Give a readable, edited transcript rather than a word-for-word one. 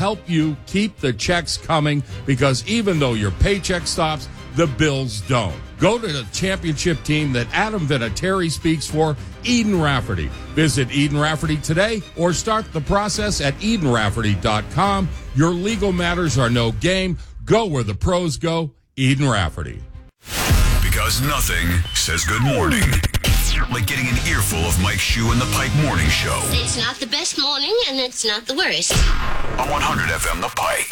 help you keep the checks coming, because even though your paycheck stops, the bills don't. Go to the championship team that Adam Vinatieri speaks for, Eden Rafferty. Visit Eden Rafferty today or start the process at EdenRafferty.com. Your legal matters are no game. Go where the pros go. Eden Rafferty. Because nothing says good morning like getting an earful of Mike Shue and the Pike Morning Show. It's not the best morning, and it's not the worst. On 100 FM, The Pike.